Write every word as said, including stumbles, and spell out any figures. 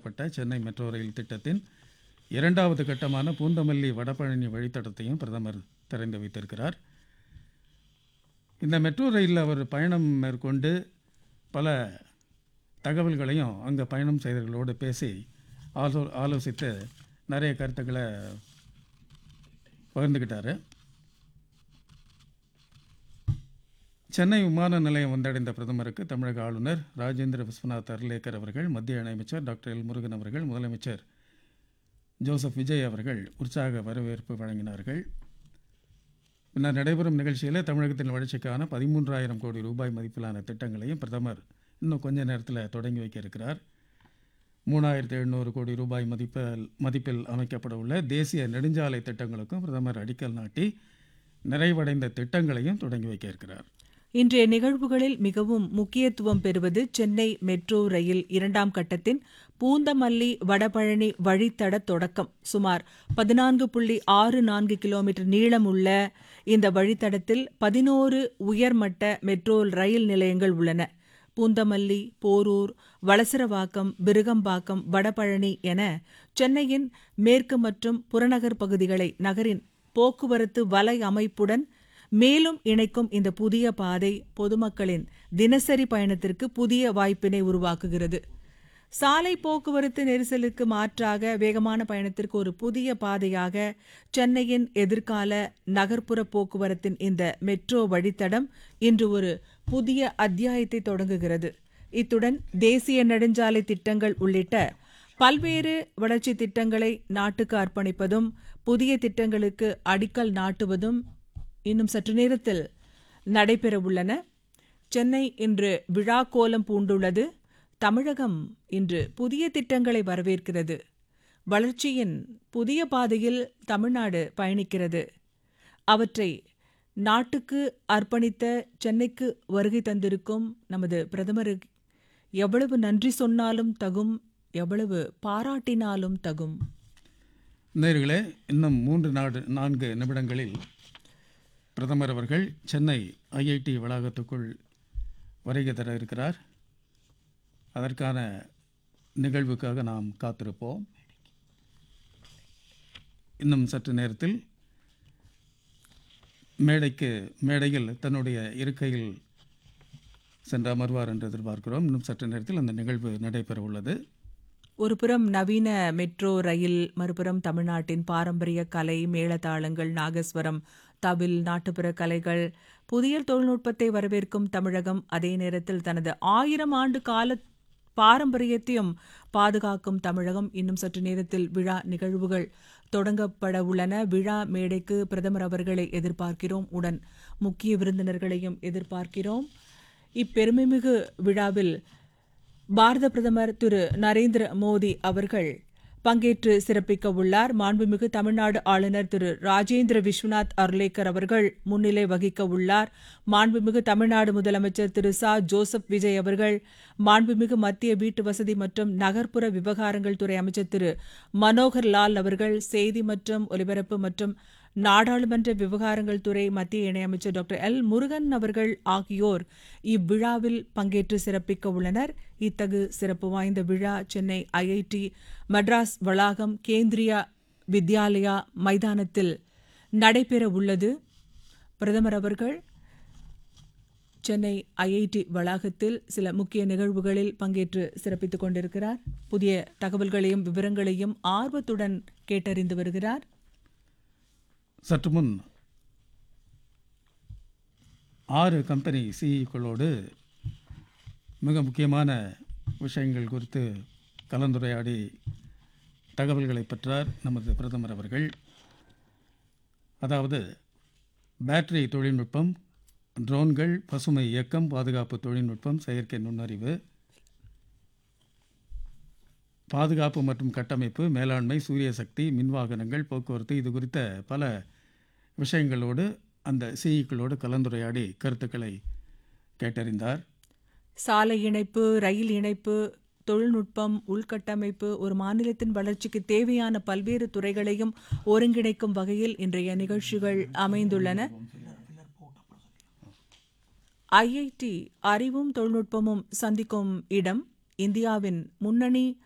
மேற்கொள்ளப்பட்ட Chennai metro rail திட்டத்தின் இரண்டாவது கட்டமான பூந்தமல்லி வடபழனி வழித்தடத்தையும் பிரதமர் திறந்து வைத்திருக்கிறார். இந்த மெட்ரோ ரயிலில் அவர் பயணம் மேற்கொண்டு பல தகவல்களையும் அங்கே பயணம் செய்தவர்களோடு பேசி ஆலோ ஆலோசித்து நிறைய கருத்துக்களை பகிர்ந்துக்கிட்டார். சென்னை விமான நிலையம் வந்தடைந்த பிரதமருக்கு தமிழக ஆளுநர் ராஜேந்திர விஸ்வநாத் அர்லேக்கர் அவர்கள், மத்திய இணையமைச்சர் டாக்டர் எல் முருகன் அவர்கள், முதலமைச்சர் ஜோசப் விஜய் அவர்கள் உற்சாக வரவேற்பு வழங்கினார்கள். பின்னர் நடைபெறும் நிகழ்ச்சியில் தமிழகத்தின் வளர்ச்சிக்கான பதிமூன்றாயிரம் கோடி ரூபாய் மதிப்பிலான திட்டங்களையும் பிரதமர் இன்னும் கொஞ்ச நேரத்தில் தொடங்கி வைக்க இருக்கிறார். மூணாயிரத்தி எழுநூறு கோடி ரூபாய் மதிப்பில் மதிப்பில் அமைக்கப்பட உள்ள தேசிய நெடுஞ்சாலை திட்டங்களுக்கும் பிரதமர் அடிக்கல் நாட்டி நிறைவடைந்த திட்டங்களையும் தொடங்கி வைக்க இருக்கிறார். இன்றைய நிகழ்வுகளில் மிகவும் முக்கியத்துவம் பெறுவது சென்னை மெட்ரோ ரயில் இரண்டாம் கட்டத்தின் பூந்தமல்லி வடபழனி வழித்தட தொடக்கம். சுமார் பதினான்கு புள்ளி ஆறு நான்கு கிலோமீட்டர் நீளம் உள்ள இந்த வழித்தடத்தில் பதினோரு உயர்மட்ட மெட்ரோ ரயில் நிலையங்கள் உள்ளன. பூந்தமல்லி, போரூர், வளசரவாக்கம், விருகம்பாக்கம், வடபழனி என சென்னையின் மேற்கு மற்றும் புறநகர் பகுதிகளை நகரின் போக்குவரத்து வலை அமைப்புடன் மேலும் இணைக்கும் இந்த புதிய பாதை பொதுமக்களின் தினசரி பயணத்திற்கு புதிய வாய்ப்பினை உருவாக்குகிறது. சாலை போக்குவரத்து நெரிசலுக்கு மாற்றாக வேகமான பயணத்திற்கு ஒரு புதிய பாதையாக சென்னையின் எதிர்கால நகர்ப்புற போக்குவரத்தின் இந்த மெட்ரோ வழித்தடம் இன்று ஒரு புதிய அத்தியாயத்தை தொடங்குகிறது. இத்துடன் தேசிய நெடுஞ்சாலை திட்டங்கள் உள்ளிட்ட பல்வேறு வளர்ச்சி திட்டங்களை நாட்டுக்கு அர்ப்பணிப்பதும் புதிய திட்டங்களுக்கு அடிக்கல் நாட்டுவதும் இன்னும் சற்று நேரத்தில் நடைபெறவுள்ளன. சென்னை இன்று விழா கோலம் பூண்டுள்ளது. தமிழகம் இன்று புதிய திட்டங்களை வரவேற்கிறது. வளர்ச்சியின் புதிய பாதையில் தமிழ்நாடு பயணிக்கிறது. அவற்றை நாட்டுக்கு அர்ப்பணித்த சென்னைக்கு வருகை தந்திருக்கும் நமது பிரதமருக்கு எவ்வளவு நன்றி சொன்னாலும் தகும், எவ்வளவு பாராட்டினாலும் தகும். நேயர்களே, இன்னும் மூன்று நாடு நான்கு நிமிடங்களில் பிரதமர் அவர்கள் சென்னை ஐஐடி வளாகத்துக்குள் வருகை தர இருக்கிறார். அதற்கான நிகழ்வுக்காக நாம் காத்திருப்போம். இன்னும் சற்று நேரத்தில் மேடைக்கு மேடையில் தன்னுடைய இருக்கையில் சென்று அமர்வார் என்று எதிர்பார்க்கிறோம். இன்னும் சற்று நேரத்தில் அந்த நிகழ்வு நடைபெற உள்ளது. ஒருபுறம் நவீன மெட்ரோ ரயில், மறுபுறம் தமிழ்நாட்டின் பாரம்பரிய கலை, மேளதாளங்கள், நாகஸ்வரம், தவில், நாட்டுப்புற கலைகள், புதிய தொழில்நுட்பத்தை வரவேற்கும் தமிழகம் அதே நேரத்தில் தனது ஆயிரம் ஆண்டு கால பாரம்பரியத்தையும் பாதுகாக்கும் தமிழகம். இன்னும் சற்று நேரத்தில் விழா நிகழ்வுகள் தொடங்கப்பட உள்ளன. விழா மேடைக்கு பிரதமர் அவர்களை எதிர்பார்க்கிறோம். உடன் முக்கிய விருந்தினர்களையும் எதிர்பார்க்கிறோம். இப்பெருமைமிகு விழாவில் பாரத பிரதமர் திரு நரேந்திர மோடி அவர்கள் பங்கேற்று சிறப்பிக்க உள்ளார். மாண்புமிகு தமிழ்நாடு ஆளுநர் திரு ராஜேந்திர விஸ்வநாத் அர்லேக்கர் அவர்கள் முன்னிலை வகிக்க உள்ளார். மாண்புமிகு தமிழ்நாடு முதலமைச்சர் திரு ச ஜோசப் விஜய் அவர்கள், மாண்புமிகு மத்திய வீட்டு வசதி மற்றும் நகர்ப்புற விவகாரங்கள் துறை அமைச்சர் திரு மனோகர் லால் அவர்கள், செய்தி மற்றும் ஒலிபரப்பு மற்றும் நாடாளுமன்ற விவகாரங்கள் துறை மத்திய இணையமைச்சர் டாக்டர் எல் முருகன் அவர்கள் ஆகியோர் இவ்விழாவில் பங்கேற்று சிறப்பிக்க உள்ளனர். இத்தகு சிறப்பு வாய்ந்த விழா சென்னை ஐஐடி மெட்ராஸ் வளாகம் கேந்திரியா வித்யாலயா மைதானத்தில் நடைபெற உள்ளது. பிரதமர் அவர்கள் சென்னை ஐஐடி வளாகத்தில் சில முக்கிய நிகழ்வுகளில் பங்கேற்று சிறப்பித்துக் கொண்டிருக்கிறார். புதிய தகவல்களையும் விவரங்களையும் ஆர்வத்துடன் கேட்டறிந்து வருகிறார். சற்று முன் ஆறு கம்பெனி சிஇக்களோடு மிக முக்கியமான விஷயங்கள் குறித்து கலந்துரையாடி தகவல்களை பெற்றார் நமது பிரதமர் அவர்கள். அதாவது பேட்டரி தொழில்நுட்பம், ட்ரோன்கள், பசுமை இயக்கம், பாதுகாப்பு தொழில்நுட்பம், செயற்கை நுண்ணறிவு, பாதுகாப்பு மற்றும் கட்டமைப்பு, மேலாண்மை, சூரிய சக்தி, மின்வாகனங்கள், போக்குவரத்து, இது குறித்த பல விஷயங்களோடு அந்த சிஇக்களோடு கலந்துரையாடி கருத்துக்களை கேட்டறிந்தார். சாலை இணைப்பு, ரயில் இணைப்பு, தொழில்நுட்பம், உள்கட்டமைப்பு, ஒரு மாநிலத்தின் வளர்ச்சிக்கு தேவையான பல்வேறு துறைகளையும் ஒருங்கிணைக்கும் வகையில் இன்றைய நிகழ்ச்சிகள் அமைந்துள்ளன. ஐஐடி அறிவும் தொழில்நுட்பமும் சந்திக்கும் இடம். இந்தியாவின் முன்னணி